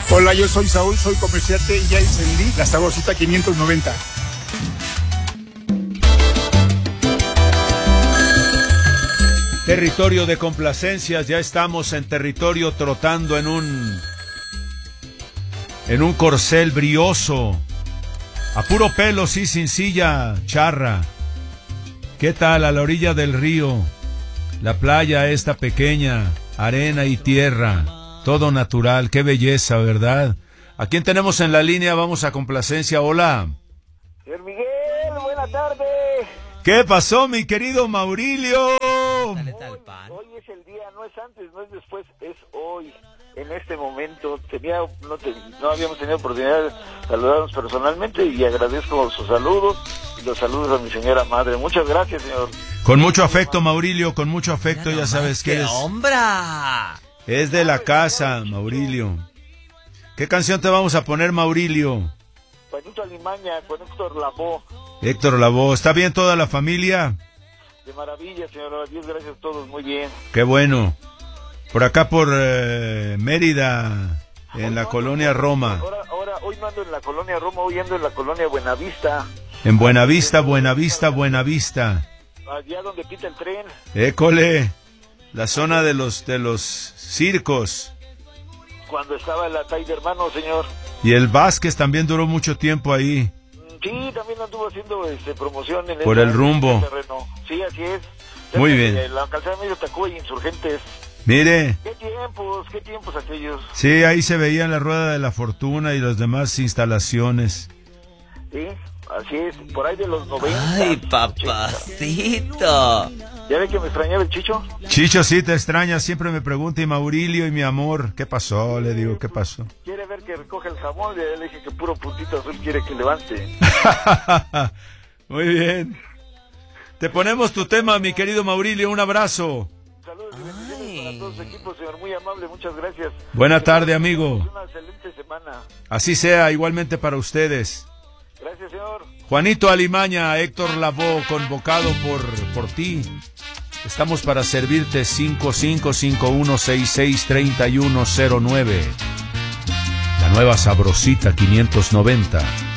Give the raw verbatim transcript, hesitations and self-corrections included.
Hola, yo soy Saúl, soy comerciante y ya encendí la Sabrosita quinientos noventa. Territorio de complacencias, ya estamos en territorio trotando en un en un corcel brioso, a puro pelo, sí, sin silla charra. ¿Qué tal a la orilla del río? La playa esta pequeña, arena y tierra, todo natural, qué belleza, ¿verdad? ¿A quién tenemos en la línea? Vamos a complacencia, hola. Señor Miguel, buena tarde. ¿Qué pasó, mi querido Maurilio? Hoy, hoy es el día, no es antes, no es después, es hoy, en este momento. Tenía, no, te, no habíamos tenido oportunidad de saludarnos personalmente y agradezco sus saludos y los saludos a mi señora madre. Muchas gracias, señor. Con mucho afecto, Maurilio, con mucho afecto, ya sabes que es. ¡Hombre! Es de la casa, Maurilio. ¿Qué canción te vamos a poner, Maurilio? Juanito Alimaña, con Héctor Lavoe. Héctor Lavoe, ¿está bien toda la familia? De maravilla, señor. Dios gracias a todos, muy bien. Qué bueno. Por acá por eh, Mérida, en hoy la no colonia ando, Roma. Ahora, ahora, hoy no ando en la colonia Roma, hoy ando en la colonia Buenavista. En Buenavista, Buenavista, Buenavista. Allá donde pita el tren. École, la zona de los de los circos. Cuando estaba la Tay de Hermano, señor. Y el Vázquez también duró mucho tiempo ahí. Sí, también anduvo haciendo este, promoción en por el, el rumbo. terreno. Sí, así es. Muy bien. De la calzada medio Tacuba y Insurgentes. Mire. ¿Qué tiempos, qué tiempos aquellos? Sí, ahí se veía la Rueda de la Fortuna y las demás instalaciones. Sí, así es, por ahí de los noventa. ¡Ay, papacito! ¿Ya ve que me extrañaba el Chicho? Chicho, sí te extraña, siempre me pregunta, y Maurilio y mi amor, ¿qué pasó? Le digo, ¿qué pasó? Quiere ver que recoge el jamón, le dije que puro puntito azul quiere que levante. Muy bien. Te ponemos tu tema, mi querido Maurilio, un abrazo. Saludos y bendiciones para todos los equipos, señor, muy amable, muchas gracias. Buena tarde, amigo. Una excelente semana. Así sea, igualmente para ustedes. Gracias, señor. Juanito Alimaña, Héctor Lavoe, convocado por, por ti. Estamos para servirte. Cinco cinco cinco uno seis seis tres uno cero nueve. La nueva Sabrosita quinientos noventa.